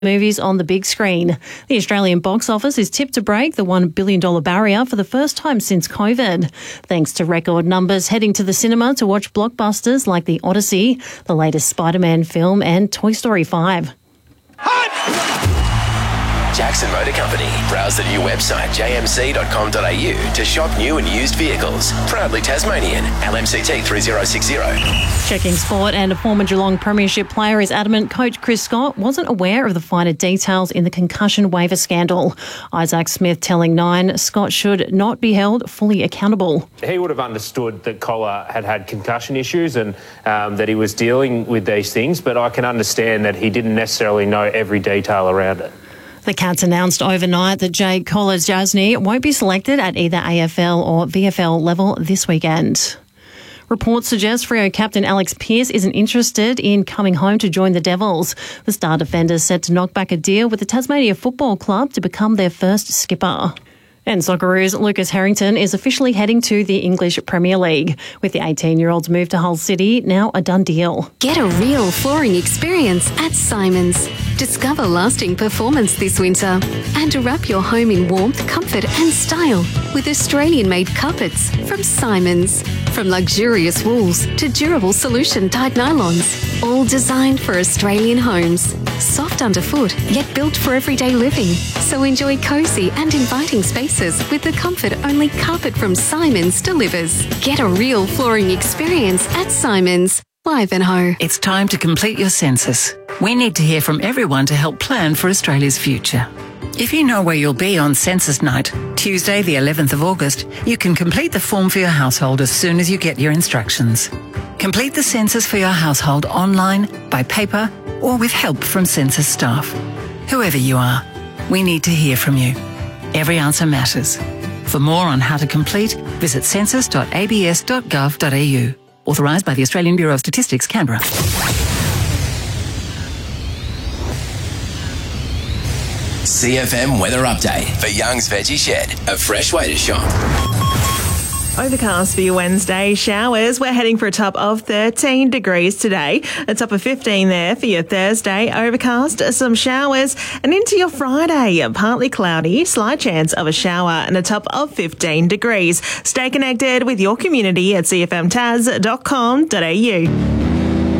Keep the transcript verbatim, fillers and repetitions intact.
movies on the big screen. The Australian box office is tipped to break the one billion dollars barrier for the first time since COVID. Thanks to record numbers heading to the cinema to watch blockbusters like The Odyssey, the latest Spider-Man film and Toy Story five. Jackson Motor Company. Browse the new website j m c dot com dot a u to shop new and used vehicles. Proudly Tasmanian. L M C T three zero six zero. Checking sport, and a former Geelong Premiership player is adamant coach Chris Scott wasn't aware of the finer details in the concussion waiver scandal. Isaac Smith telling Nine Scott should not be held fully accountable. He would have understood that Collar had had concussion issues and um, that he was dealing with these things, but I can understand that he didn't necessarily know every detail around it. The Cats announced overnight that Jade Kolodjasny won't be selected at either A F L or V F L level this weekend. Reports suggest Freo captain Alex Pearce isn't interested in coming home to join the Devils. The star defender is set to knock back a deal with the Tasmania Football Club to become their first skipper. And Socceroos' Lucas Harrington is officially heading to the English Premier League, with the eighteen-year-old's move to Hull City now a done deal. Get a real flooring experience at Simons. Discover lasting performance this winter and wrap your home in warmth, comfort and style with Australian-made carpets from Simons. From luxurious wools to durable solution-dyed nylons, all designed for Australian homes. Soft underfoot, yet built for everyday living. So enjoy cosy and inviting spaces with the comfort only carpet from Simons delivers. Get a real flooring experience at Simons. Ivanhoe. It's time to complete your census. We need to hear from everyone to help plan for Australia's future. If you know where you'll be on census night, Tuesday the eleventh of August, you can complete the form for your household as soon as you get your instructions. Complete the census for your household online, by paper, or with help from census staff. Whoever you are, we need to hear from you. Every answer matters. For more on how to complete, visit census dot a b s dot gov dot a u. Authorised by the Australian Bureau of Statistics, Canberra. C F M weather update for Young's Veggie Shed. A fresh way to shop. Overcast for your Wednesday. Showers. We're heading for a top of thirteen degrees today. A top of fifteen there for your Thursday. Overcast, some showers. And into your Friday, partly cloudy, slight chance of a shower and a top of fifteen degrees. Stay connected with your community at c f m tas dot com dot a u.